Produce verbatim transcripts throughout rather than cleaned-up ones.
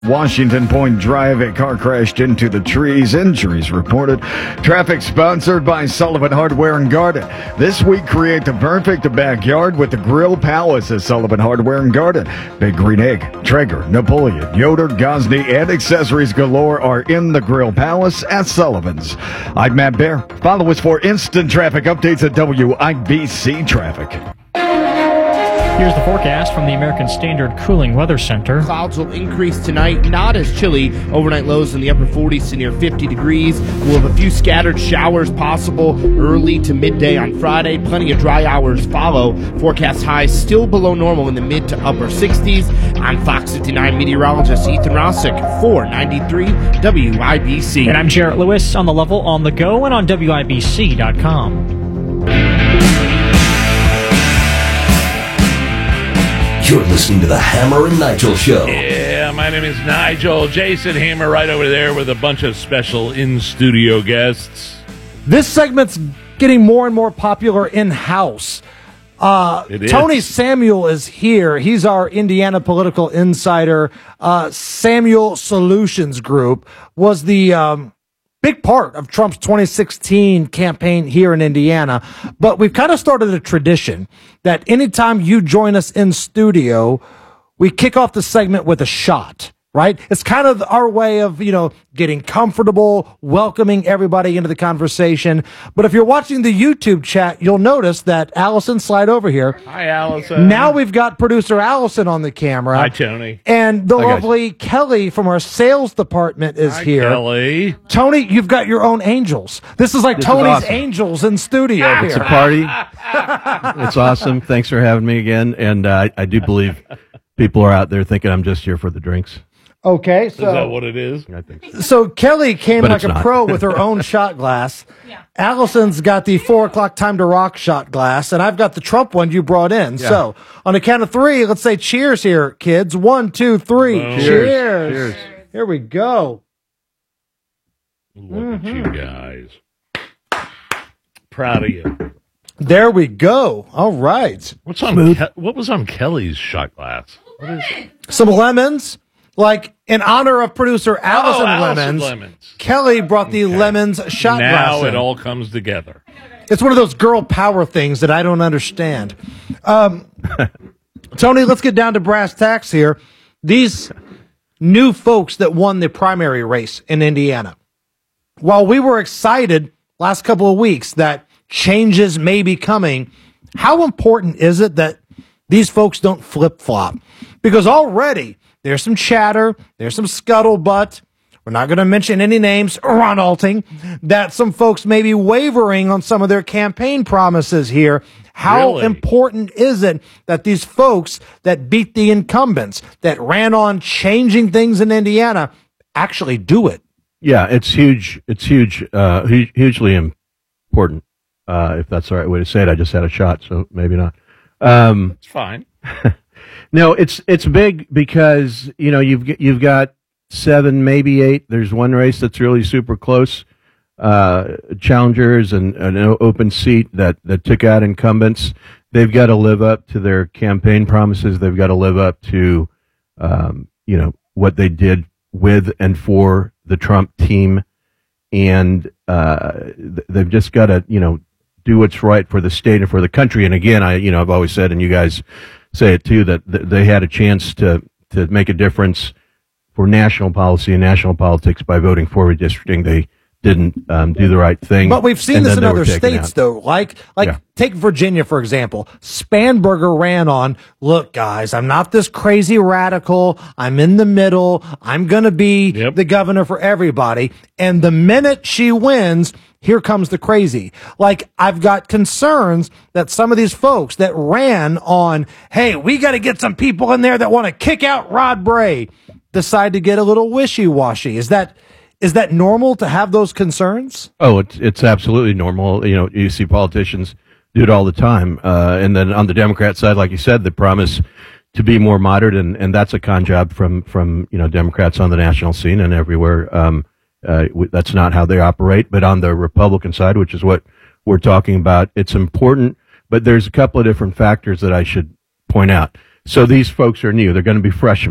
Washington Point Drive, a car crashed into the trees. Injuries reported. Traffic sponsored by Sullivan Hardware and Garden. This week, create the perfect backyard with the Grill Palace at Sullivan Hardware and Garden. Big Green Egg, Traeger, Napoleon, Yoder, Gosney, and accessories galore are in the Grill Palace at Sullivan's. I'm Matt Bear. Follow us for instant traffic updates at W I B C Traffic. Here's the forecast from the American Standard Cooling Weather Center. Clouds will increase tonight, not as chilly. Overnight lows in the upper forties to near fifty degrees. We'll have a few scattered showers possible early to midday on Friday. Plenty of dry hours follow. Forecast highs still below normal in the mid to upper sixties. I'm Fox fifty-nine meteorologist Ethan Rossick for ninety-three W I B C. And I'm Jarrett Lewis on the level, on the go, and on W I B C dot com. You're listening to the Hammer and Nigel Show. Yeah, my name is Nigel. Jason Hammer right over there with a bunch of special in-studio guests. This segment's getting more and more popular in-house. Uh, It is. Tony Samuel is here. He's our Indiana political insider. Uh, Samuel Solutions Group was the um, big part of Trump's twenty sixteen campaign here in Indiana. But we've kind of started a tradition that anytime you join us in studio, we kick off the segment with a shot, right? It's kind of our way of, you know, getting comfortable, welcoming everybody into the conversation. But if you're watching the YouTube chat, you'll notice that Allison, slide over here. Hi, Allison. Now we've got producer Allison on the camera. Hi, Tony. And the Hi, guys. lovely Kelly from our sales department is Hi, here. Kelly. Tony, you've got your own angels. This is like This is Tony's awesome. angels in studio here. It's a party. It's awesome. Thanks for having me again. And uh, I, I do believe people are out there thinking I'm just here for the drinks. Okay, Is that so what it is? I think so. so Kelly came But like it's a not. pro with her own shot glass. Allison's got the four o'clock time to rock shot glass, and I've got the Trump one you brought in. Yeah. So on the count of three, let's say cheers here, kids. One, two, three. Boom. Cheers. Cheers. Here we go. Look at you guys. Proud of you. There we go. All right. What's on? Ke- what was on Kelly's shot glass? What is it? Some lemons, like in honor of producer Allison, Oh, Allison Lemons. Lemons. Kelly brought the lemons shot glass Now in. it all comes together. It's one of those girl power things that I don't understand. Um, Tony, let's get down to brass tacks here. These new folks that won the primary race in Indiana. While we were excited last couple of weeks that changes may be coming, how important is it that these folks don't flip-flop? Because already there's some chatter, there's some scuttlebutt. We're not going to mention any names, Ron Alting, that some folks may be wavering on some of their campaign promises here. How Really? important is it that these folks that beat the incumbents, that ran on changing things in Indiana, actually do it? Yeah, it's huge. It's huge. Uh, hu- hugely important. Uh, if that's the right way to say it. I just had a shot, so maybe not. Um, It's fine. no, it's it's big because you know you've g- you've got seven, maybe eight. There's one race that's really super close. Uh, challengers and an o- open seat that, that took out incumbents. They've got to live up to their campaign promises. They've got to live up to, um, you know, what they did with and for the Trump team. And, uh, th- they've just got to, you know, do what's right for the state and for the country. And again, I, you know, I've always said, and you guys say it too, that th- they had a chance to, to make a difference for national policy and national politics by voting for redistricting. They didn't um, do the right thing. But we've seen and this then in they were other taken states, out. though. Like, like Yeah. take Virginia, for example. Spanberger ran on, look, guys, I'm not this crazy radical. I'm in the middle. I'm going to be Yep. the governor for everybody. And the minute she wins, here comes the crazy. Like, I've got concerns that some of these folks that ran on, hey, we got to get some people in there that want to kick out Rod Bray, decide to get a little wishy-washy. Is that is that normal to have those concerns? Oh, it's it's absolutely normal. You know, you see politicians do it all the time. Uh, and then on the Democrat side, like you said, they promise to be more moderate, and, and that's a con job from from you know Democrats on the national scene and everywhere. Um, uh, w- that's not how they operate. But on the Republican side, which is what we're talking about, it's important. But there's a couple of different factors that I should point out. So these folks are new; they're going to be freshmen.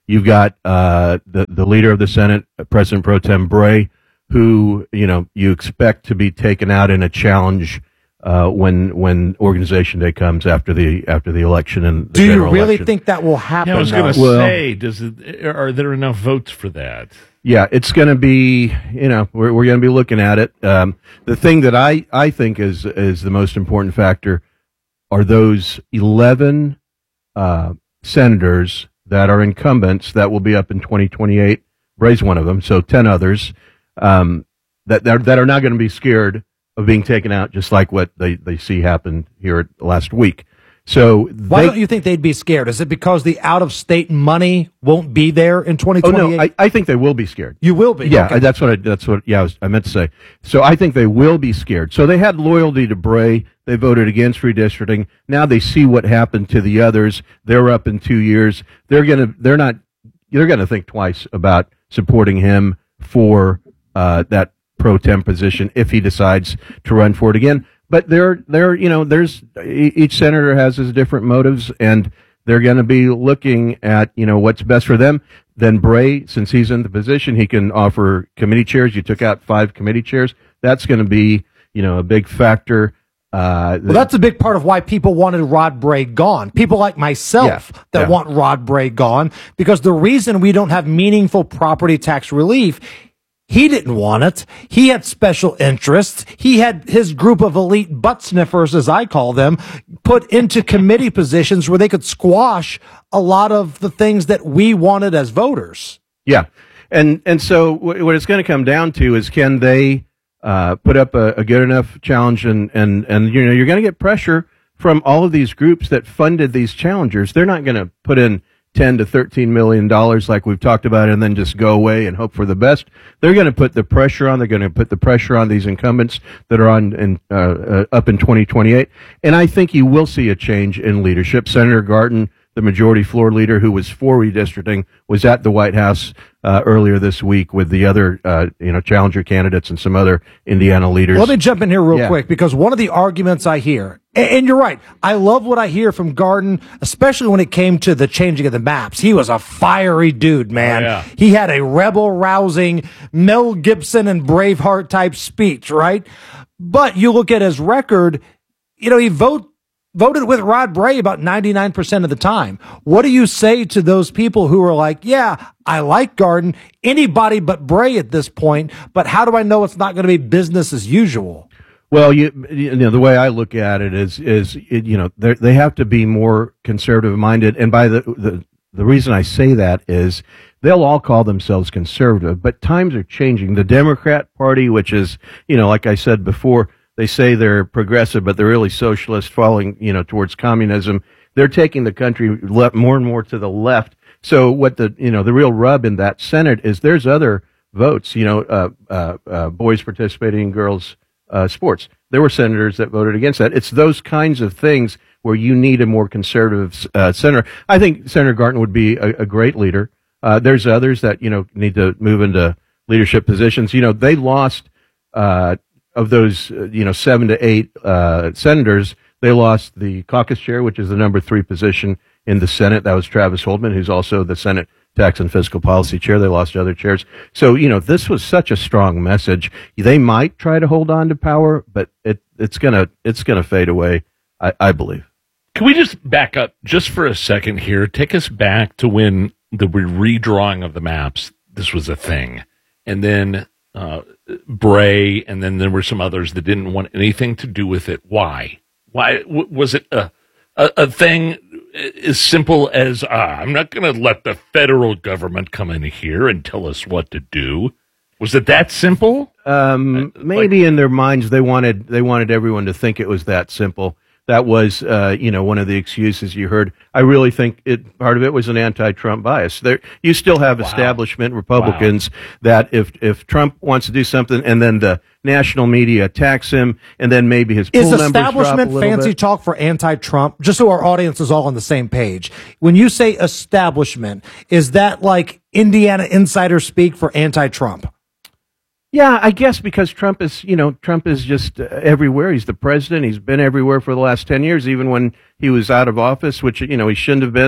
You've got uh, the the leader of the Senate, President Pro Tem Bray, who you know you expect to be taken out in a challenge uh, when when Organization Day comes after the after the election and the Do you general really election. think that will happen? Yeah, I was going to Well- say, does it, are there enough votes for that? Yeah, it's going to be, you know, we're we're going to be looking at it. Um, the thing that I, I think is is the most important factor are those eleven uh, senators that are incumbents that will be up in twenty twenty-eight. Bray's one of them, so ten others um, that that are, that are not going to be scared of being taken out, just like what they, they see happen here last week. So Why they, don't you think they'd be scared? Is it because the out-of-state money won't be there in twenty Oh twenty-eight? no, I, I think they will be scared. You will be. Yeah, Okay. that's what I, that's what yeah I, was, I meant to say. So I think they will be scared. So they had loyalty to Bray. They voted against redistricting. Now they see what happened to the others. They're up in two years. They're gonna they're not they're gonna think twice about supporting him for uh, that pro tem position if he decides to run for it again. But they're they're you know there's e- each senator has his different motives, and they're going to be looking at you know what's best for them. Then Bray, since he's in the position, he can offer committee chairs. You took out five committee chairs. That's going to be you know a big factor. Uh, Well, that's a big part of why people wanted Rod Bray gone. People like myself Yeah, that yeah. want Rod Bray gone, because the reason we don't have meaningful property tax relief, he didn't want it. He had special interests. He had his group of elite butt sniffers, as I call them, put into committee positions where they could squash a lot of the things that we wanted as voters. Yeah, and and so what what it's going to come down to is can they uh, put up a, a good enough challenge, and and and you know you're going to get pressure from all of these groups that funded these challengers. They're not going to put in ten to thirteen million dollars like we've talked about, and then just go away and hope for the best. They're going to put the pressure on. They're going to put the pressure on these incumbents that are on in, uh, uh, up in twenty twenty-eight. And I think you will see a change in leadership. Senator Garten, the majority floor leader who was for redistricting, was at the White House uh, earlier this week with the other, uh, you know, challenger candidates and some other Indiana leaders. Let me jump in here real Yeah. quick, because one of the arguments I hear, and, and you're right, I love what I hear from Garden, especially when it came to the changing of the maps. He was a fiery dude, man. Oh, yeah. He had a rebel-rousing Mel Gibson and Braveheart type speech, right? But you look at his record, you know, he vote voted with Rod Bray about ninety-nine percent of the time. What do you say to those people who are like, yeah, I like Garden, anybody but Bray at this point, but how do I know it's not going to be business as usual? Well, you, you know, the way I look at it is, is it, you know, they they have to be more conservative minded. And by the, the, the reason I say that is they'll all call themselves conservative, but times are changing. The Democrat Party, which is, you know, like I said before, they say they're progressive, but they're really socialist, falling, you know, towards communism. They're taking the country left, more and more to the left. So what the, you know, the real rub in that Senate is there's other votes, you know, uh, uh, uh, boys participating in girls' uh, sports. There were senators that voted against that. It's those kinds of things where you need a more conservative uh, senator. I think Senator Garten would be a, a great leader. Uh, there's others that, you know, need to move into leadership positions. You know, they lost, uh, of those, uh, you know, seven to eight uh, senators, they lost the caucus chair, which is the number three position in the Senate. That was Travis Holdman, who's also the Senate Tax and Fiscal Policy chair. They lost other chairs. So, you know, this was such a strong message. They might try to hold on to power, but it, it's gonna it's gonna fade away, I, I believe. Can we just back up just for a second here? Take us back to when the re- redrawing of the maps, this was a thing. And then uh, Bray, and then there were some others that didn't want anything to do with it. Why? Why w- was it a, a, a thing as simple as, ah, I'm not going to let the federal government come in here and tell us what to do? Was it that simple? Um, Uh, maybe in their minds they wanted they wanted everyone to think it was that simple. That was, uh, you know, one of the excuses you heard. I really think it part of it was an anti-Trump bias. There, you still have Wow. establishment Republicans that if if Trump wants to do something, and then the national media attacks him, and then maybe his poll Is numbers drop a establishment little fancy bit. talk for anti-Trump? Just so our audience is all on the same page. When you say establishment, is that like Indiana insider speak for anti-Trump? Yeah, I guess because Trump is, you know, Trump is just uh, everywhere. He's the president. He's been everywhere for the last ten years, even when he was out of office, which, you know, he shouldn't have been.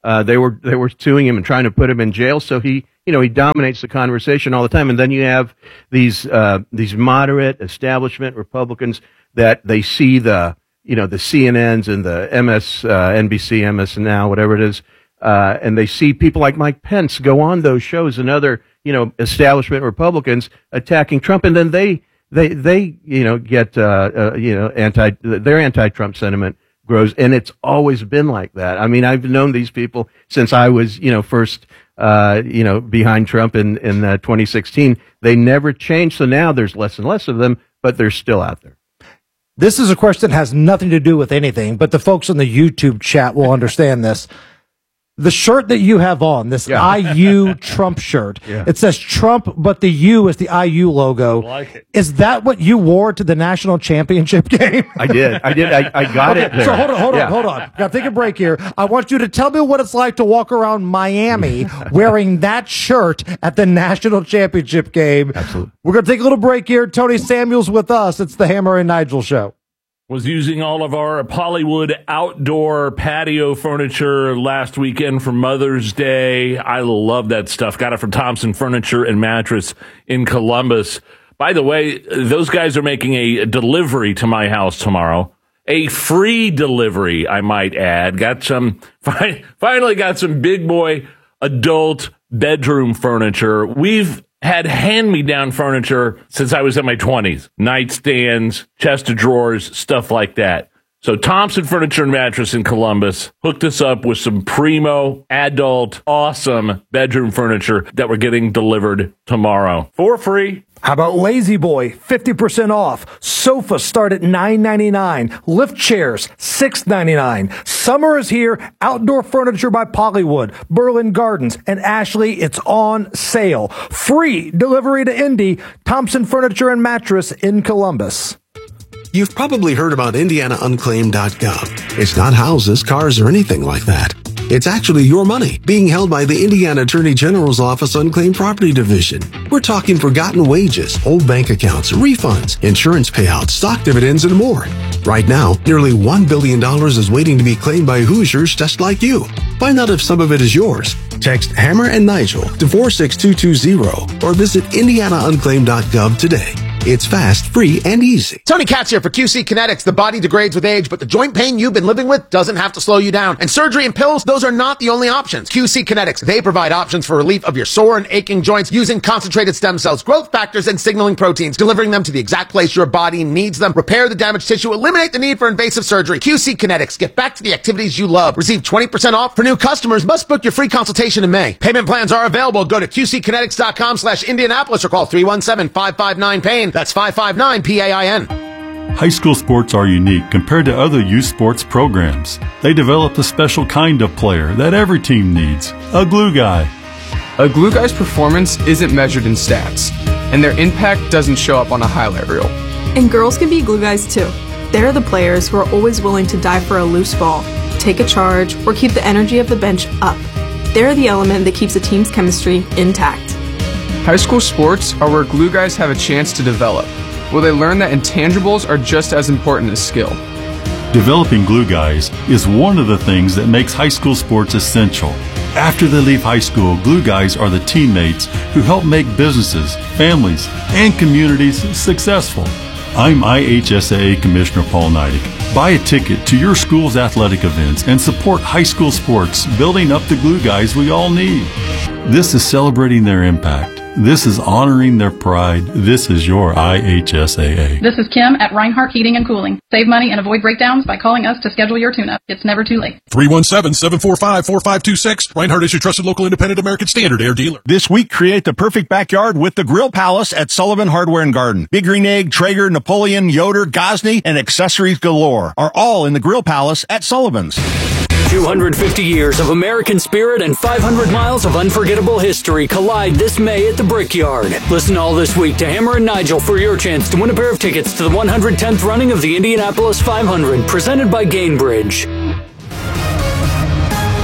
Uh, they were they were suing him and trying to put him in jail. So he, you know, he dominates the conversation all the time. And then you have these uh, these moderate establishment Republicans that they see the, you know, the C N Ns and the M S, uh, N B C, M S Now, whatever it is, uh, and they see people like Mike Pence go on those shows and other, you know, establishment Republicans attacking Trump, and then they they they you know get uh, uh, you know anti their anti-Trump sentiment grows, and it's always been like that. I mean, I've known these people since I was, you know, first, uh, you know, behind Trump in, in uh, twenty sixteen. They never changed. So now there's less and less of them, but they're still out there. This is a question that has nothing to do with anything, but the folks in the YouTube chat will understand this. The shirt that you have on, this yeah. I U Trump shirt, yeah. it says Trump, but the U is the I U logo. I like it. Is that what you wore to the national championship game? I did. I did. I, I got okay, it there. So hold on, hold yeah. on, hold on. Got to take a break here. I want you to tell me what it's like to walk around Miami wearing that shirt at the national championship game. Absolutely. We're going to take a little break here. Tony Samuel's with us. It's the Hammer and Nigel Show. Was using all of our Hollywood outdoor patio furniture last weekend for Mother's Day. I love that stuff. Got it from Thompson Furniture and Mattress in Columbus. By the way, those guys are making a delivery to my house tomorrow. A free delivery, I might add. Got some, finally got some big boy adult bedroom furniture. We've had hand-me-down furniture since I was in my twenties. Nightstands, chest of drawers, stuff like that. So Thompson Furniture and Mattress in Columbus hooked us up with some primo, adult, awesome bedroom furniture that we're getting delivered tomorrow for free. How about Lazy Boy, fifty percent off. Sofas start at nine ninety-nine. Lift chairs, six ninety-nine. Summer is here. Outdoor furniture by Pollywood, Berlin Gardens, and Ashley. It's on sale. Free delivery to Indy. Thompson Furniture and Mattress in Columbus. You've probably heard about Indiana Unclaimed dot gov. It's not houses, cars, or anything like that. It's actually your money being held by the Indiana Attorney General's Office Unclaimed Property Division. We're talking forgotten wages, old bank accounts, refunds, insurance payouts, stock dividends, and more. Right now, nearly one billion dollars is waiting to be claimed by Hoosiers just like you. Find out if some of it is yours. Text Hammer and Nigel to four six two two zero or visit Indiana Unclaimed dot gov today. It's fast, free, and easy. Tony Katz here for Q C Kinetics. The body degrades with age, but the joint pain you've been living with doesn't have to slow you down. And surgery and pills, those are not the only options. Q C Kinetics, they provide options for relief of your sore and aching joints using concentrated stem cells, growth factors, and signaling proteins, delivering them to the exact place your body needs them. Repair the damaged tissue, eliminate the need for invasive surgery. Q C Kinetics, get back to the activities you love. Receive twenty percent off for new customers. Must book your free consultation in May. Payment plans are available. Go to Q C Kinetics dot com slash Indianapolis or call three one seven, five five nine, pain. That's five five nine P A I N. High school sports are unique compared to other youth sports programs. They develop a special kind of player that every team needs, a glue guy. A glue guy's performance isn't measured in stats, and their impact doesn't show up on a highlight reel. And girls can be glue guys too. They're the players who are always willing to dive for a loose ball, take a charge, or keep the energy of the bench up. They're the element that keeps a team's chemistry intact. High school sports are where glue guys have a chance to develop, where they learn that intangibles are just as important as skill. Developing glue guys is one of the things that makes high school sports essential. After they leave high school, glue guys are the teammates who help make businesses, families, and communities successful. I'm I H S A A Commissioner Paul Neidig. Buy a ticket to your school's athletic events and support high school sports, building up the glue guys we all need. This is celebrating their impact. This is honoring their pride. This is your I H S A A. This is Kim at Reinhardt Heating and Cooling. Save money and avoid breakdowns by calling us to schedule your tune-up. It's never too late. three one seven, seven four five, four five two six. Reinhardt is your trusted local independent American Standard air dealer. This week, create the perfect backyard with the Grill Palace at Sullivan Hardware and Garden. Big Green Egg, Traeger, Napoleon, Yoder, Gosney, and accessories galore are all in the Grill Palace at Sullivan's. two hundred fifty years of American spirit and five hundred miles of unforgettable history collide this May at the Brickyard. Listen all this week to Hammer and Nigel for your chance to win a pair of tickets to the one hundred tenth running of the Indianapolis five hundred, presented by Gainbridge.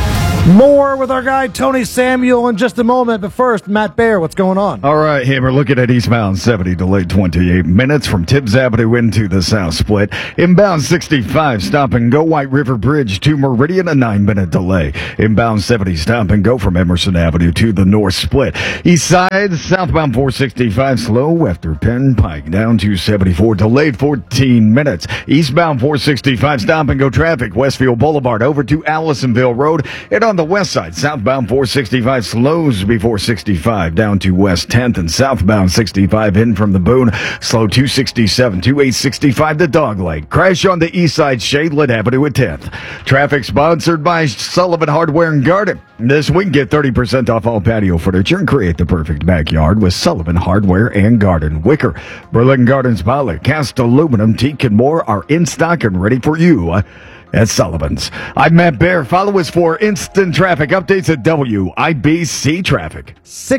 More with our guy Tony Samuel in just a moment, but first, Matt Bear, what's going on? All right, Hammer, looking at eastbound seventy, delayed twenty-eight minutes from Tibbs Avenue into the South Split. Inbound sixty-five, stop and go White River Bridge to Meridian, a nine-minute delay. Inbound seventy, stop and go from Emerson Avenue to the North Split. East side, southbound four sixty-five, slow after Penn Pike, down to seventy-four, delayed fourteen minutes. Eastbound four sixty-five, stop and go traffic, Westfield Boulevard over to Allisonville Road. And on the west side, southbound four sixty-five slows before sixty-five down to West tenth, and southbound sixty-five in from the Boone, slow two sixty-seven to eight sixty-five to Dog Lake. Crash on the east side, Shadeland Avenue at tenth. Traffic sponsored by Sullivan Hardware and Garden. This week, get thirty percent off all patio furniture and create the perfect backyard with Sullivan Hardware and Garden. Wicker, Berlin Gardens, Pollock, cast aluminum, teak, and more are in stock and ready for you at Sullivan's. I'm Matt Bear. Follow us for instant traffic updates at W I B C Traffic.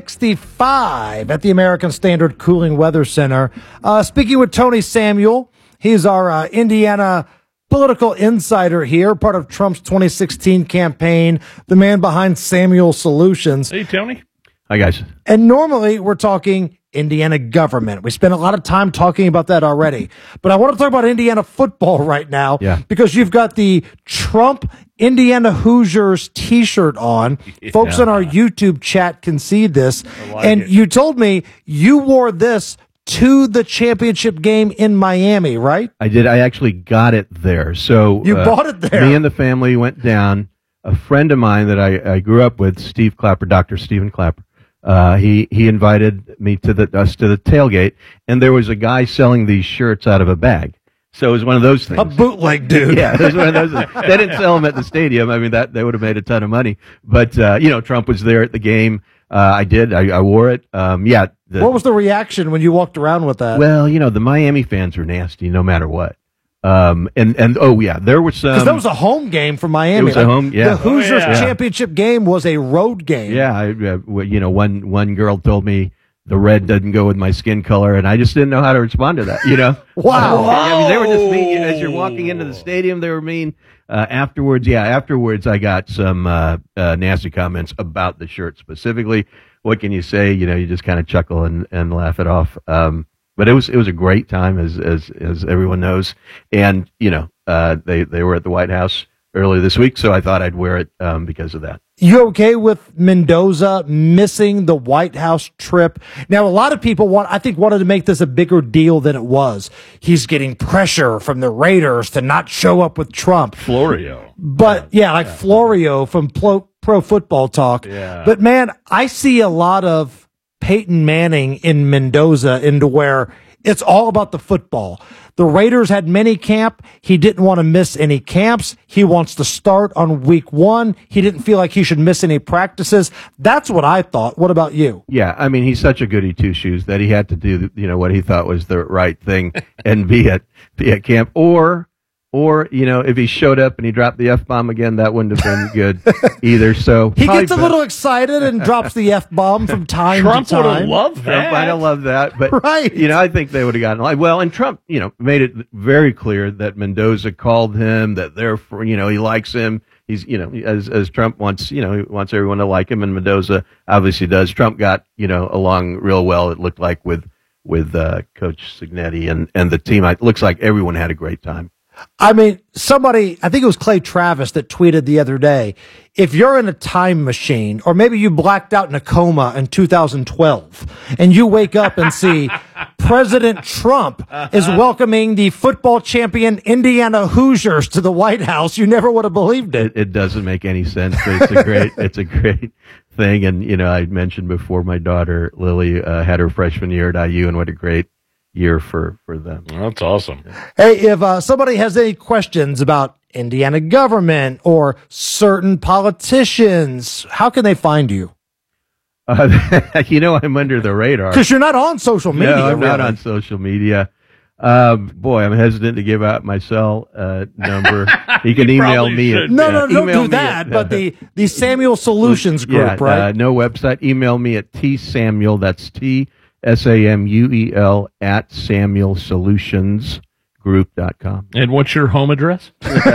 sixty-five at the American Standard Cooling Weather Center. Uh, speaking with Tony Samuel, he's our uh, Indiana political insider here, part of Trump's twenty sixteen campaign, the man behind Samuel Solutions. Hey, Tony. Hi, guys. And normally we're talking Indiana government. We spent a lot of time talking about that already. But I want to talk about Indiana football right now Yeah. because you've got the Trump Indiana Hoosiers t-shirt on. Yeah. Folks on our YouTube chat can see this. like And it. you told me you wore this to the championship game in Miami, right? I did. I actually got it there. So You bought it there? Me and the family went down. A friend of mine that I, I grew up with, Steve Clapper, Doctor Stephen Clapper, uh, he he invited me to the us to the tailgate, and there was a guy selling these shirts out of a bag. So it was one of those things. A bootleg dude. Yeah, it was one of those things. They didn't sell them at the stadium. I mean, that they would have made a ton of money. But uh, you know, Trump was there at the game. Uh, I did. I, I wore it. Um, yeah. The, What was the reaction when you walked around with that? well, you know, the Miami fans are nasty no matter what. Um, and, and, oh yeah, there was some. Because that was a home game for Miami. It was a Like, home- yeah. The Hoosiers Oh, yeah. championship game was a road game. Yeah, I, uh, well, you know, one one girl told me the red doesn't go with my skin color, and I just didn't know how to respond to that. You know, Wow. Uh, I mean, they were just mean as you're walking into the stadium. They were mean. Uh, afterwards, yeah, afterwards, I got some uh, uh, nasty comments about the shirt specifically. What can you say? You know, you just kind of chuckle and, and laugh it off. Um, but it was it was a great time, as as as everyone knows. And you know, uh, they they were at the White House earlier this week, so I thought I'd wear it um, because of that. You okay with Mendoza missing the White House trip? Now, a lot of people want, I think, wanted to make this a bigger deal than it was. He's getting pressure from the Raiders to not show up with Trump. Florio. But yeah, like Florio from Pro, Pro Football Talk. Yeah. But man, I see a lot of Peyton Manning in Mendoza into where it's all about the football. The Raiders had mini camp. He didn't want to miss any camps. He wants to start on week one. He didn't feel like he should miss any practices. That's what I thought. What about you? Yeah, I mean, he's such a goody two shoes that he had to do, you know, what he thought was the right thing and be at be at camp. Or, or you know, if he showed up and he dropped the F bomb again, that wouldn't have been good either. So He probably gets a best- little excited and drops the F bomb from time Trump to would have time. loved Trump that. might have loved that, but Right. you know, I think they would have gotten like well. And Trump, you know, made it very clear that Mendoza called him, that therefore, you know, he likes him. He's, you know, as as Trump wants, you know, he wants everyone to like him, and Mendoza obviously does. Trump got, you know, along real well. It looked like with with uh, Coach Signetti and and the team. It looks like everyone had a great time. I mean, somebody, I think it was Clay Travis that tweeted the other day, if you're in a time machine, or maybe you blacked out in a coma in two thousand twelve, and you wake up and see President Trump is welcoming the football champion Indiana Hoosiers to the White House, you never would have believed it. It, it doesn't make any sense, but it's a great, it's a great thing. And, you know, I mentioned before my daughter Lily uh, had her freshman year at I U, and what a great year for, for them. That's awesome. Hey, if uh, somebody has any questions about Indiana government or certain politicians, how can they find you? Uh, you know, I'm under the radar. Because you're not on social media. No, I'm not really. on social media. Um, boy, I'm hesitant to give out my cell uh, number. You can You email probably me. At, should. No, no, uh, don't email do me that. at, but the, the Samuel Solutions group, yeah, right? Uh, no website. Email me at T Samuel. That's T S A M U E L at Samuel Solutions group dot com. And what's your home address?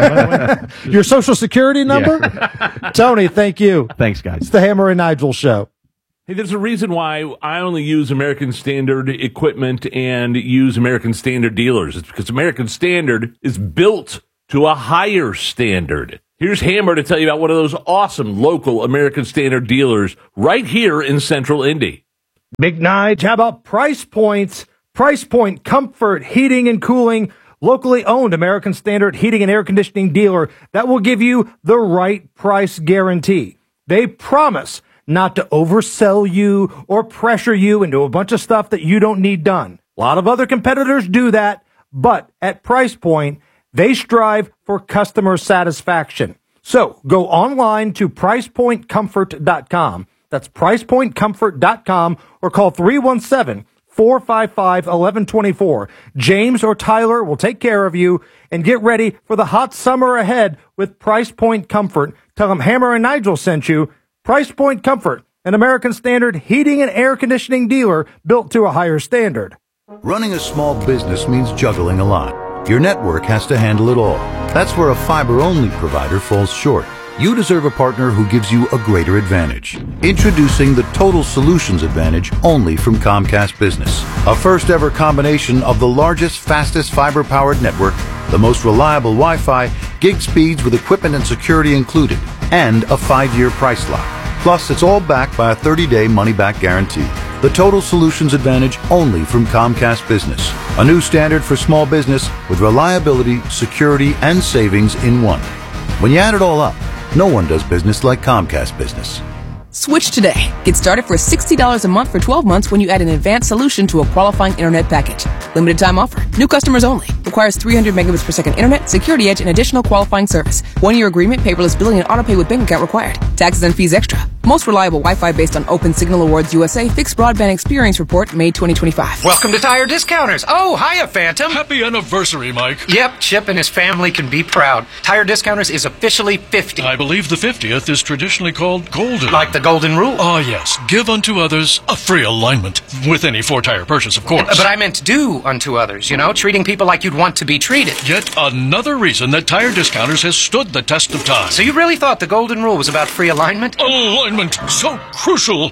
Your social security number? Yeah. Tony, thank you. Thanks, guys. It's the Hammer and Nigel Show. Hey, there's a reason why I only use American Standard equipment and use American Standard dealers. It's because American Standard is built to a higher standard. Here's Hammer to tell you about one of those awesome local American Standard dealers right here in Central Indy. Big Nige, how about Price Points? Price Point Comfort Heating and Cooling, locally owned American Standard heating and air conditioning dealer that will give you the right price guarantee. They promise not to oversell you or pressure you into a bunch of stuff that you don't need done. A lot of other competitors do that, but at Price Point, they strive for customer satisfaction. So go online to price point comfort dot com. That's price point comfort dot com or call three one seven, four five five, one one two four. James or Tyler will take care of you, and get ready for the hot summer ahead with Price Point Comfort. Tell them Hammer and Nigel sent you. Price Point Comfort, an American Standard heating and air conditioning dealer built to a higher standard. Running a small business means juggling a lot. Your network has to handle it all. That's where a fiber-only provider falls short. You deserve a partner who gives you a greater advantage. Introducing the Total Solutions Advantage only from Comcast Business. A first-ever combination of the largest, fastest fiber-powered network, the most reliable Wi-Fi, gig speeds with equipment and security included, and a five-year price lock. Plus, it's all backed by a thirty-day money-back guarantee. The Total Solutions Advantage only from Comcast Business. A new standard for small business with reliability, security, and savings in one. When you add it all up, no one does business like Comcast Business. Switch today. Get started for sixty dollars a month for twelve months when you add an advanced solution to a qualifying internet package. Limited time offer. New customers only. Requires three hundred megabits per second internet, security edge, and additional qualifying service. One-year agreement, paperless billing, and autopay with bank account required. Taxes and fees extra. Most reliable Wi-Fi based on Open Signal Awards U S A Fixed Broadband Experience Report, May twenty twenty-five. Welcome to Tire Discounters. Oh, hiya, Phantom. Happy anniversary, Mike. Yep, Chip and his family can be proud. Tire Discounters is officially fifty. I believe the fiftieth is traditionally called golden. Like the golden rule? Oh, yes. Give unto others a free alignment. With any four-tire purchase, of course. But I meant do unto others, you know, treating people like you'd want to be treated. Yet another reason that Tire Discounters has stood the test of time. So you really thought the golden rule was about free alignment? Alignment, so crucial.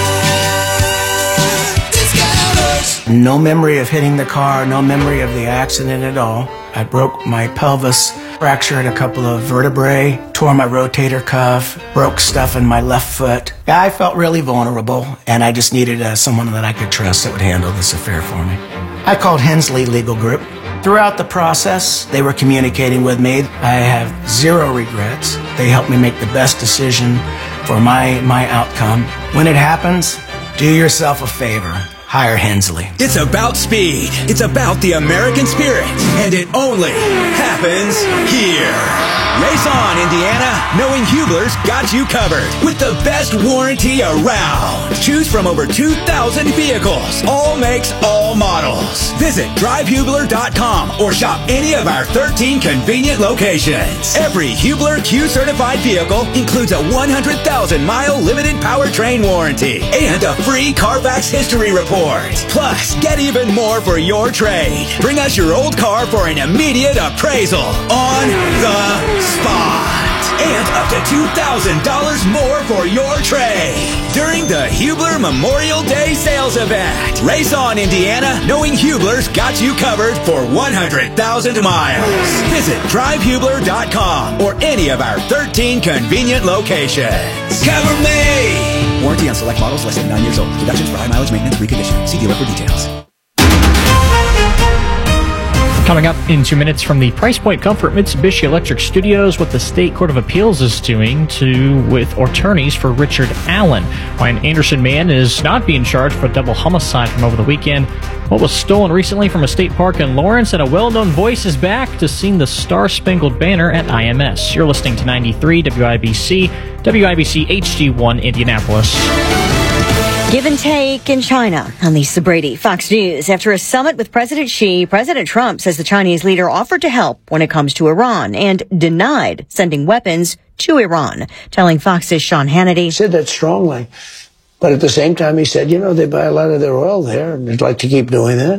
No memory of hitting the car, no memory of the accident at all. I broke my pelvis, fractured a couple of vertebrae, tore my rotator cuff, broke stuff in my left foot. I felt really vulnerable, and I just needed uh, someone that I could trust that would handle this affair for me. I called Hensley Legal Group. Throughout the process, they were communicating with me. I have zero regrets. They helped me make the best decision for my, my outcome. When it happens, do yourself a favor. Hire Hensley. It's about speed. It's about the American spirit. And it only happens here. Race on, Indiana, knowing Hubler's got you covered with the best warranty around. Choose from over two thousand vehicles, all makes, all models. Visit drive hubler dot com or shop any of our thirteen convenient locations. Every Hubler Q-certified vehicle includes a one hundred thousand mile limited powertrain warranty and a free Carfax history report. Plus, get even more for your trade. Bring us your old car for an immediate appraisal on the spot. And up to two thousand dollars more for your trade during the Hubler Memorial Day sales event. Race on, Indiana, knowing Hubler's got you covered for one hundred thousand miles. Visit drive hubler dot com or any of our thirteen convenient locations. Cover me! Warranty on select models less than nine years old. Deductions for high mileage maintenance reconditioning. See dealer for details. Coming up in two minutes from the Price Point Comfort Mitsubishi Electric Studios, what the State Court of Appeals is doing to with attorneys for Richard Allen. Why an Anderson man is not being charged for a double homicide from over the weekend. What was stolen recently from a state park in Lawrence, and a well-known voice is back to sing the Star-Spangled Banner at I M S. You're listening to ninety-three W I B C, W I B C H D one Indianapolis. Give and take in China. I'm Lisa Brady, Fox News. After a summit with President Xi, President Trump says the Chinese leader offered to help when it comes to Iran and denied sending weapons to Iran, telling Fox's Sean Hannity. He said that strongly. But at the same time, he said, you know, they buy a lot of their oil there, and they'd like to keep doing that.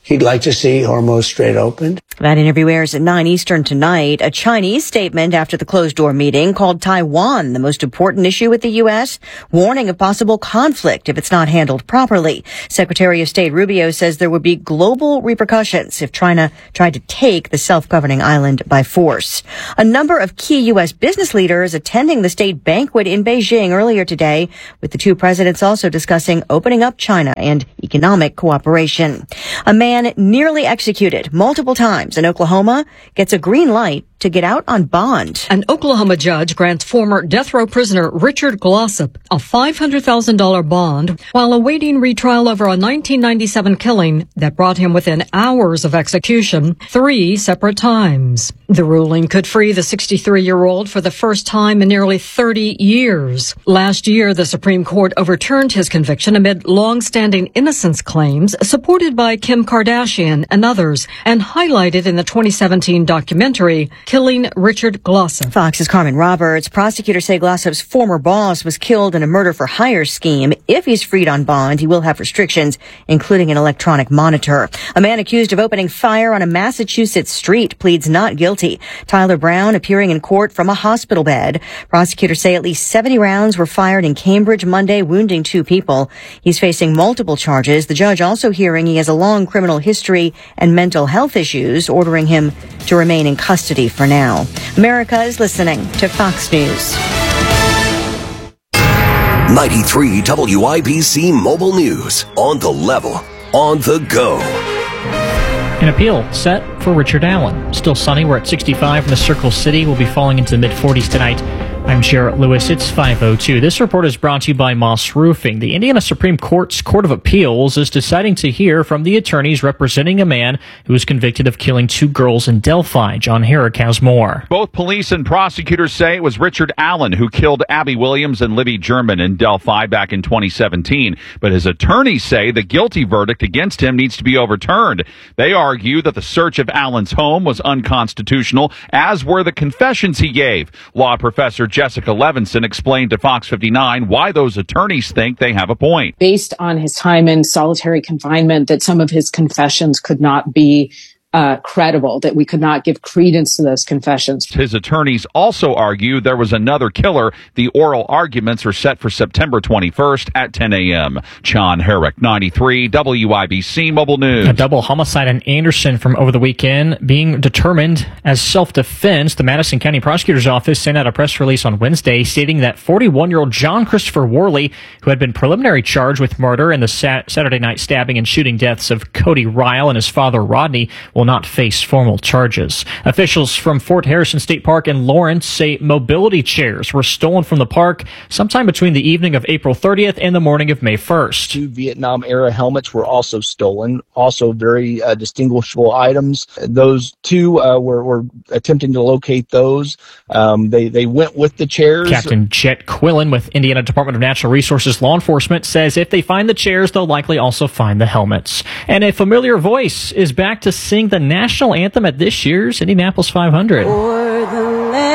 He'd like to see Hormuz Strait opened. That interview airs at nine Eastern tonight. A Chinese statement after the closed-door meeting called Taiwan the most important issue with the U S, warning of possible conflict if it's not handled properly. Secretary of State Rubio says there would be global repercussions if China tried to take the self-governing island by force. A number of key U S business leaders attending the state banquet in Beijing earlier today, with the two presidents also discussing opening up China and economic cooperation. A man nearly executed multiple times in Oklahoma gets a green light to get out on bond. An Oklahoma judge grants former death row prisoner Richard Glossop a five hundred thousand dollars bond while awaiting retrial over a nineteen ninety-seven killing that brought him within hours of execution three separate times. The ruling could free the sixty-three-year-old for the first time in nearly thirty years. Last year, the Supreme Court overturned his conviction amid long-standing innocence claims supported by Kim Kardashian and others, and highlighted in the twenty seventeen documentary Killing Richard Glossop. Fox's Carmen Roberts. Prosecutors say Glossop's former boss was killed in a murder-for-hire scheme. If he's freed on bond, he will have restrictions, including an electronic monitor. A man accused of opening fire on a Massachusetts street pleads not guilty. Tyler Brown appearing in court from a hospital bed. Prosecutors say at least seventy rounds were fired in Cambridge Monday, wounding two people. He's facing multiple charges. The judge also hearing he has a long criminal history and mental health issues, ordering him to remain in custody for now. America is listening to Fox News. ninety-three W I B C Mobile News. On the level. On the go. An appeal set for Richard Allen. Still sunny. We're at sixty-five in the Circle City. We'll be falling into the mid-forties tonight. I'm Jarrett Lewis. It's five oh two. This report is brought to you by Moss Roofing. The Indiana Supreme Court's Court of Appeals is deciding to hear from the attorneys representing a man who was convicted of killing two girls in Delphi. John Herrick has more. Both police and prosecutors say it was Richard Allen who killed Abby Williams and Libby German in Delphi back in twenty seventeen. But his attorneys say the guilty verdict against him needs to be overturned. They argue that the search of Allen's home was unconstitutional, as were the confessions he gave. Law professor Jessica Levinson explained to Fox fifty-nine why those attorneys think they have a point. Based on his time in solitary confinement, that some of his confessions could not be Uh, credible, that we could not give credence to those confessions. His attorneys also argue there was another killer. The oral arguments are set for September twenty-first at ten a.m. John Herrick, ninety-three W I B C Mobile News. A double homicide in Anderson from over the weekend being determined as self-defense. The Madison County Prosecutor's Office sent out a press release on Wednesday stating that forty-one-year-old John Christopher Worley, who had been preliminary charged with murder in the sat- Saturday night stabbing and shooting deaths of Cody Ryle and his father Rodney, will not face formal charges. Officials from Fort Harrison State Park in Lawrence say mobility chairs were stolen from the park sometime between the evening of April thirtieth and the morning of May first. Two Vietnam-era helmets were also stolen, also very uh, distinguishable items. Those two uh, were, were attempting to locate those. Um, they, they went with the chairs. Captain Jet Quillen with Indiana Department of Natural Resources Law Enforcement says if they find the chairs, they'll likely also find the helmets. And a familiar voice is back to sing the national anthem at this year's Indianapolis five hundred. For the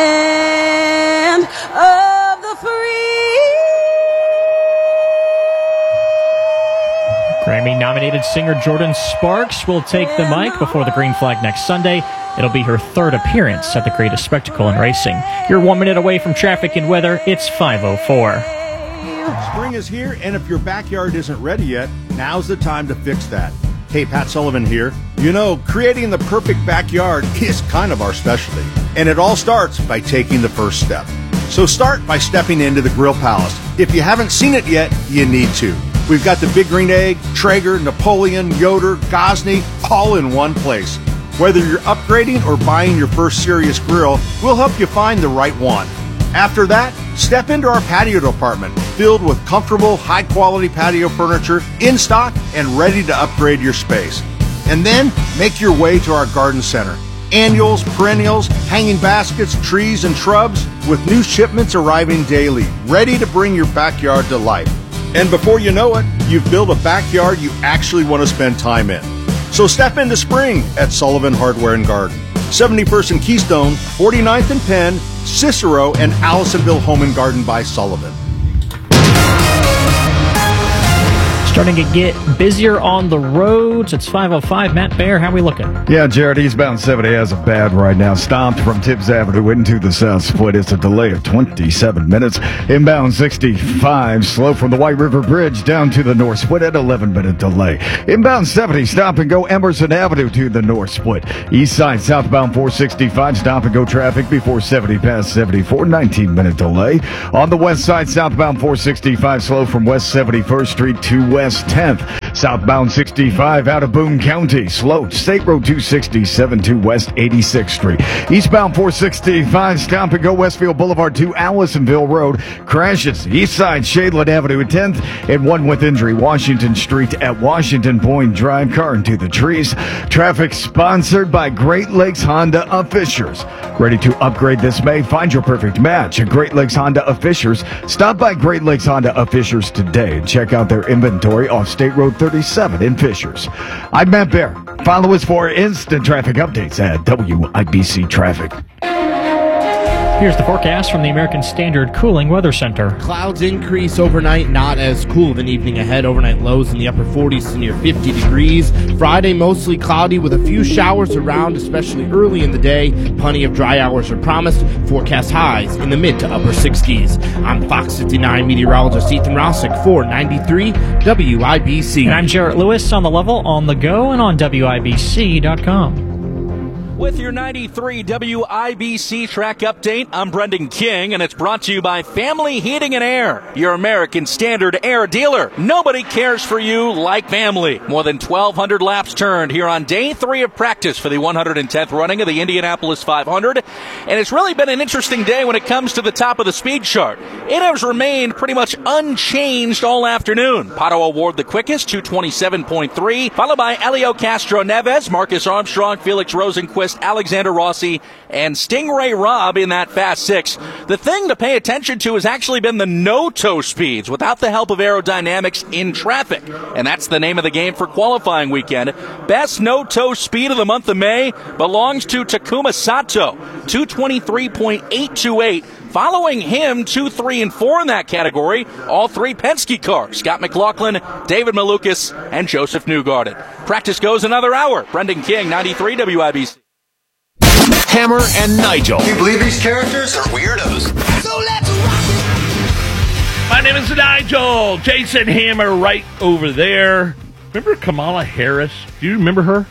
land of the free. Grammy-nominated singer Jordan Sparks will take the mic before the green flag next Sunday. It'll be her third appearance at the greatest spectacle in racing. You're one minute away from traffic and weather. It's five oh four. Spring is here, and if your backyard isn't ready yet, now's the time to fix that. Hey, Pat Sullivan here. You know, creating the perfect backyard is kind of our specialty. And it all starts by taking the first step. So start by stepping into the Grill Palace. If you haven't seen it yet, you need to. We've got the Big Green Egg, Traeger, Napoleon, Yoder, Gosney, all in one place. Whether you're upgrading or buying your first serious grill, we'll help you find the right one. After that, step into our patio department, filled with comfortable, high-quality patio furniture in stock and ready to upgrade your space. And then, make your way to our garden center. Annuals, perennials, hanging baskets, trees, and shrubs, with new shipments arriving daily, ready to bring your backyard to life. And before you know it, you've built a backyard you actually want to spend time in. So step into spring at Sullivan Hardware and Garden. seventy-first and Keystone, forty-ninth and Penn, Cicero, and Allisonville Home and Garden by Sullivan. Starting to get busier on the roads. It's five oh five. Matt Bear, how we looking? Yeah, Jared, eastbound seventy has a bad right now. Stopped from Tibbs Avenue into the South Split. It's a delay of twenty-seven minutes. Inbound sixty-five, slow from the White River Bridge down to the North Split at eleven minute delay. Inbound seventy, stop and go Emerson Avenue to the North Split. East side, southbound four sixty-five, stop and go traffic before seventy past seventy-four, nineteen minute delay. On the west side, southbound four sixty-five, slow from West seventy-first Street to West tenth. Southbound sixty-five out of Boone County, slow. State Road two sixty-seven to West eighty-sixth Street. Eastbound four sixty-five, stop and go Westfield Boulevard to Allisonville Road. Crashes east side Shadeland Avenue at tenth and one with injury Washington Street at Washington Point Drive. Car into the trees. Traffic sponsored by Great Lakes Honda of Fishers. Ready to upgrade this May? Find your perfect match at Great Lakes Honda of Fishers. Stop by Great Lakes Honda of Fishers today and check out their inventory off State Road thirty-seven in Fishers. I'm Matt Bear. Follow us for instant traffic updates at W I B C Traffic. Here's the forecast from the American Standard Cooling Weather Center. Clouds increase overnight, not as cool of an evening ahead. Overnight lows in the upper forties to near fifty degrees. Friday, mostly cloudy with a few showers around, especially early in the day. Plenty of dry hours are promised. Forecast highs in the mid to upper sixties. I'm Fox fifty-nine meteorologist Ethan Rossick for ninety-three W I B C. And I'm Jarrett Lewis on the level, on the go, and on W I B C dot com. With your ninety-three W I B C track update, I'm Brendan King, and it's brought to you by Family Heating and Air, your American Standard Air dealer. Nobody cares for you like family. More than twelve hundred laps turned here on day three of practice for the one hundred tenth running of the Indianapolis five hundred, and it's really been an interesting day when it comes to the top of the speed chart. It has remained pretty much unchanged all afternoon. Pato Award the quickest, two twenty-seven point three, followed by Elio Castro Neves, Marcus Armstrong, Felix Rosenquist, Alexander Rossi, and Stingray Robb in that fast six. The thing to pay attention to has actually been the no-toe speeds without the help of aerodynamics in traffic. And that's the name of the game for qualifying weekend. Best no-toe speed of the month of May belongs to Takuma Sato, two twenty-three point eight two eight. Following him, two, three, and four in that category, all three Penske cars, Scott McLaughlin, David Malukas, and Joseph Newgarden. Practice goes another hour. Brendan King, ninety-three W I B C. Hammer and Nigel. Can you believe these characters are weirdos? So let's rock it. My name is Nigel. Jason Hammer right over there. Remember Kamala Harris? Do you remember her?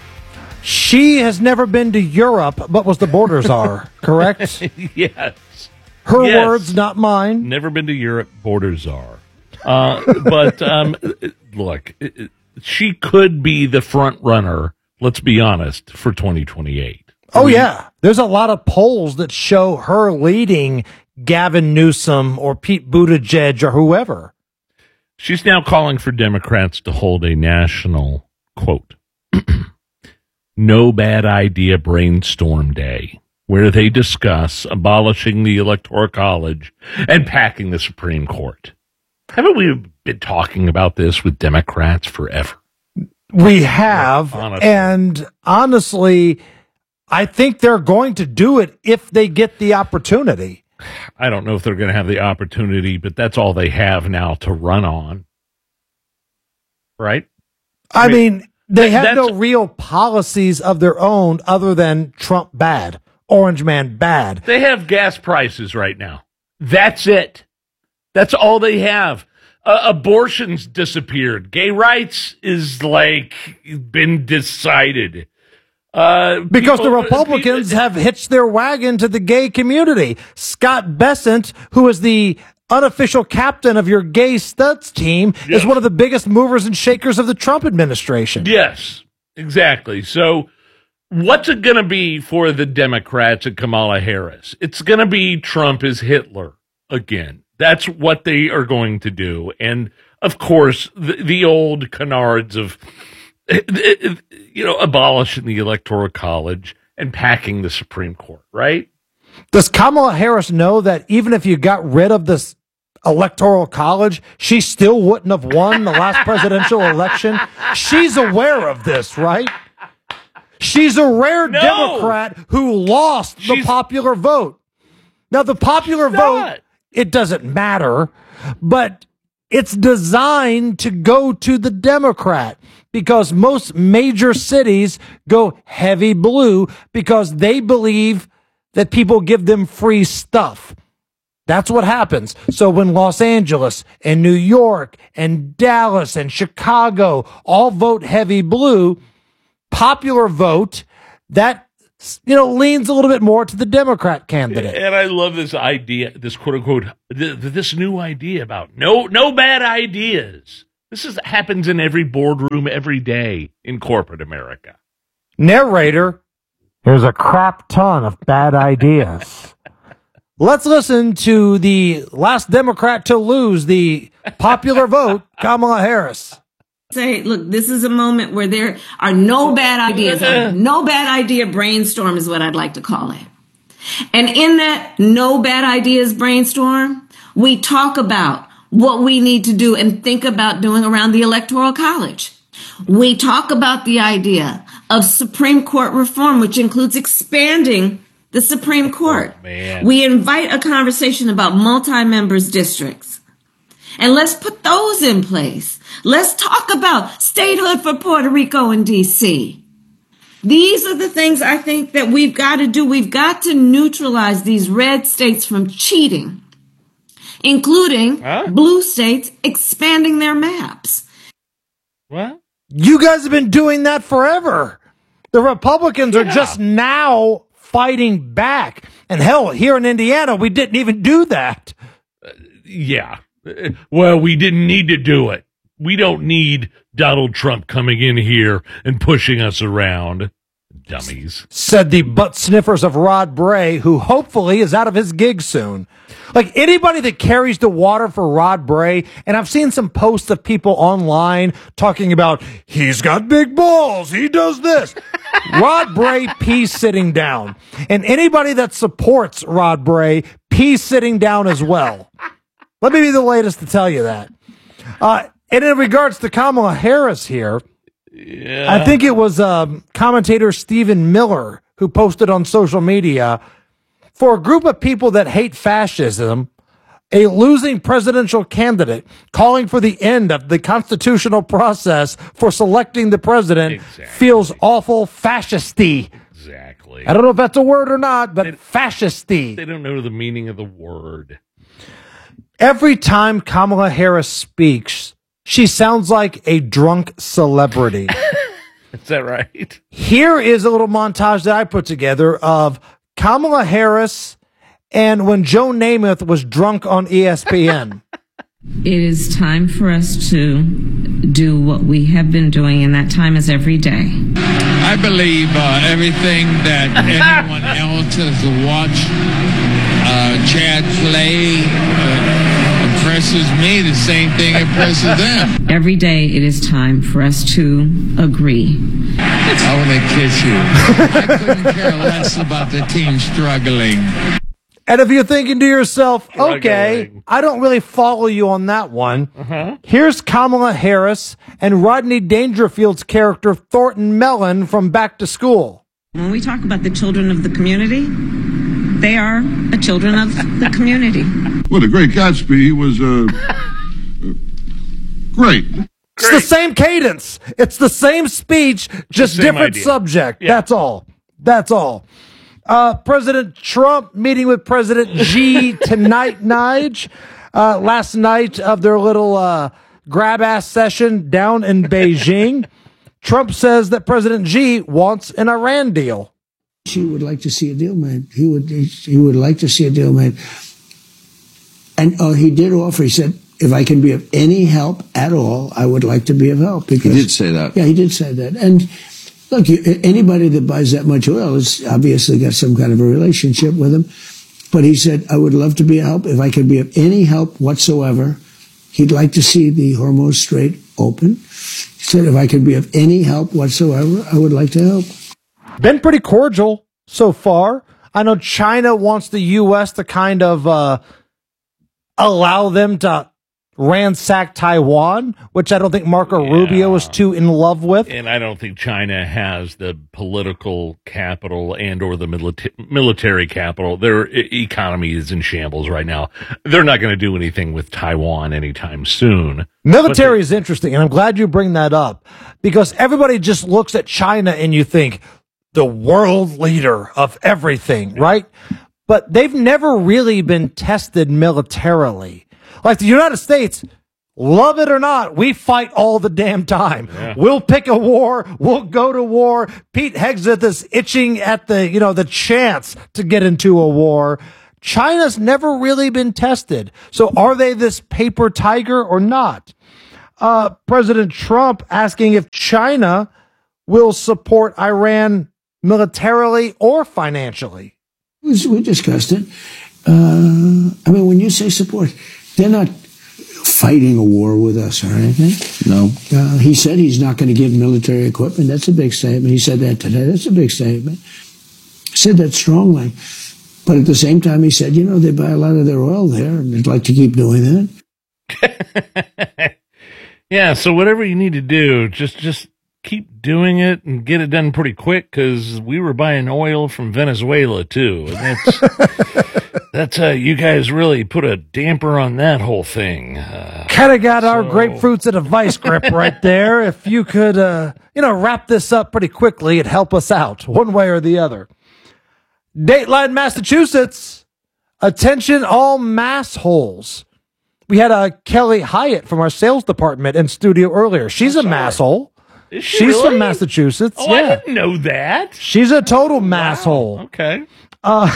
She has never been to Europe, but was the border czar, correct? Yes. Her yes. words, not mine. Never been to Europe, border czar. Uh, but um, look, she could be the front runner, let's be honest, for twenty twenty-eight. Oh, yeah. There's a lot of polls that show her leading Gavin Newsom or Pete Buttigieg or whoever. She's now calling for Democrats to hold a national, quote, no bad idea brainstorm day, where they discuss abolishing the Electoral College and packing the Supreme Court. Haven't we been talking about this with Democrats forever? We have, honestly. and honestly, I think they're going to do it if they get the opportunity. I don't know if they're going to have the opportunity, but that's all they have now to run on. Right? I, I mean, mean, they that, have no real policies of their own other than Trump bad, Orange Man bad. They have gas prices right now. That's it. That's all they have. Uh, abortions disappeared. Gay rights is like been decided. Uh, because people, the Republicans people, have hitched their wagon to the gay community. Scott Bessent, who is the unofficial captain of your gay studs team, yes. is one of the biggest movers and shakers of the Trump administration. Yes, exactly. So what's it going to be for the Democrats and Kamala Harris? It's going to be Trump is Hitler again. That's what they are going to do. And, of course, the, the old canards of, you know, abolishing the Electoral College and packing the Supreme Court, right? Does Kamala Harris know that even if you got rid of this Electoral College, she still wouldn't have won the last presidential election? She's aware of this, right? She's a rare no. Democrat who lost She's, the popular vote. Now, the popular vote, it doesn't matter, but it's designed to go to the Democrat because most major cities go heavy blue because they believe that people give them free stuff. That's what happens. So when Los Angeles and New York and Dallas and Chicago all vote heavy blue, popular vote, that, you know, leans a little bit more to the Democrat candidate. And I love this idea, this quote unquote, th- this new idea about no, no bad ideas. This is happens in every boardroom every day in corporate America. Narrator, there's a crap ton of bad ideas. Let's listen to the last Democrat to lose the popular vote, Kamala Harris. Say, look, this is a moment where there are no bad ideas. No bad idea brainstorm is what I'd like to call it. And in that no bad ideas brainstorm, we talk about what we need to do and think about doing around the Electoral College. We talk about the idea of Supreme Court reform, which includes expanding the Supreme Court. Oh, man. We invite a conversation about multi-members districts. And let's put those in place. Let's talk about statehood for Puerto Rico and D C. These are the things I think that we've got to do. We've got to neutralize these red states from cheating, including huh? blue states expanding their maps. What? You guys have been doing that forever. The Republicans yeah. are just now fighting back. And hell, here in Indiana, we didn't even do that. Uh, yeah. Well, we didn't need to do it. We don't need Donald Trump coming in here and pushing us around. Dummies. Said the butt sniffers of Rod Bray, who hopefully is out of his gig soon. Like anybody that carries the water for Rod Bray, and I've seen some posts of people online talking about, he's got big balls, he does this. Rod Bray, peace sitting down. And anybody that supports Rod Bray, peace sitting down as well. Let me be the latest to tell you that. Uh, and in regards to Kamala Harris here, yeah. I think it was um, commentator Stephen Miller who posted on social media, for a group of people that hate fascism, a losing presidential candidate calling for the end of the constitutional process for selecting the president exactly. feels awful fascisty. Exactly. I don't know if that's a word or not, but they, fascisty. They don't know the meaning of the word. Every time Kamala Harris speaks, she sounds like a drunk celebrity. Is that right? Here is a little montage that I put together of Kamala Harris and when Joe Namath was drunk on E S P N. It is time for us to do what we have been doing, and that time is every day. I believe uh, everything that anyone else has watched uh, Chad play uh, impresses me. The same thing impresses them. Every day it is time for us to agree. I want to kiss you. I couldn't care less about the team struggling. And if you're thinking to yourself, okay, I don't really follow you on that one. Uh-huh. Here's Kamala Harris and Rodney Dangerfield's character Thornton Mellon from Back to School. When we talk about the children of the community, they are the children of the community. Well, the Great Gatsby, he was uh, uh, great. It's the same cadence. It's the same speech, just different idea. subject. Yeah. That's all. That's all. Uh, President Trump meeting with President Xi tonight, Nige. Uh, last night of their little uh, grab-ass session down in Beijing. Trump says that President Xi wants an Iran deal. Xi would like to see a deal made. He would. He would like to see a deal made. And oh, he did offer. He said, if I can be of any help at all, I would like to be of help. Because, he did say that. Yeah, he did say that. And look, you, anybody that buys that much oil has obviously got some kind of a relationship with him. But he said, I would love to be of help. If I could be of any help whatsoever, he'd like to see the Hormuz Strait open. He said, if I could be of any help whatsoever, I would like to help. Been pretty cordial so far. I know China wants the U S to kind of uh, allow them to ransack Taiwan, which I don't think Marco yeah. Rubio is too in love with. And I don't think China has the political capital and or the milita- military capital. Their e- economy is in shambles right now. They're not going to do anything with Taiwan anytime soon. Military is interesting, and I'm glad you bring that up, because everybody just looks at China and you think the world leader of everything, right? But they've never really been tested militarily. Like the United States, love it or not, we fight all the damn time. Yeah. We'll pick a war. We'll go to war. Pete Hegseth is itching at the, you know, the chance to get into a war. China's never really been tested. So are they this paper tiger or not? Uh, President Trump asking if China will support Iran militarily or financially. We discussed it. Uh, I mean, when you say support, they're not fighting a war with us or anything. No. Uh, he said he's not going to give military equipment. That's a big statement. He said that today. That's a big statement. He said that strongly. But at the same time, he said, you know, they buy a lot of their oil there, and they'd like to keep doing that. Yeah, so whatever you need to do, just just keep doing it and get it done pretty quick, because we were buying oil from Venezuela, too. And that's... That's, uh, you guys really put a damper on that whole thing. Uh, kind of got so... our grapefruits in a vice grip right there. If you could, uh, you know, wrap this up pretty quickly, it'd help us out one way or the other. Dateline, Massachusetts. Attention, all mass holes. We had uh, Kelly Hyatt from our sales department in studio earlier. She's a mass hole. Is she She's really? from Massachusetts. Oh, yeah. I didn't know that. She's a total mass wow. hole. Okay. Uh,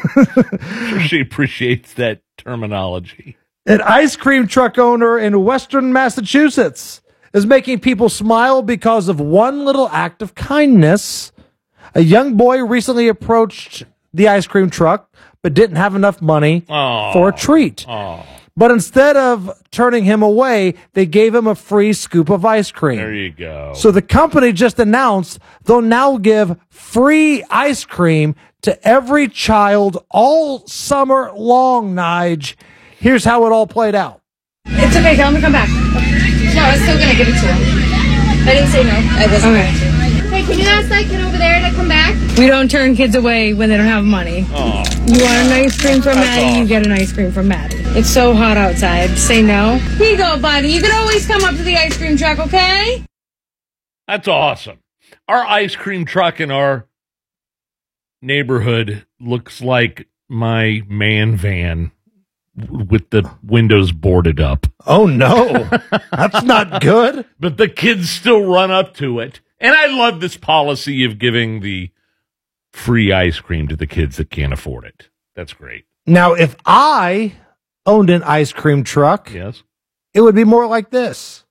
I'm sure she appreciates that terminology. An ice cream truck owner in Western Massachusetts is making people smile because of one little act of kindness. A young boy recently approached the ice cream truck, but didn't have enough money oh. for a treat. Oh. But instead of turning him away, they gave him a free scoop of ice cream. There you go. So the company just announced they'll now give free ice cream to every child all summer long, Nige. Here's how it all played out. It's okay, tell him to come back. No, I was still going to give it to him. I didn't say no. I wasn't okay. Going to. Hey, can you ask that kid over there to come back? We don't turn kids away when they don't have money. Oh. You want an ice cream from Maddie, awesome. You get an ice cream from Maddie. It's so hot outside. Say no. Here you go, buddy. You can always come up to the ice cream truck, okay? That's awesome. Our ice cream truck in our neighborhood looks like my man van with the windows boarded up. Oh, no. That's not good. But the kids still run up to it. And I love this policy of giving the free ice cream to the kids that can't afford it. That's great. Now, if I owned an ice cream truck, yes, it would be more like this.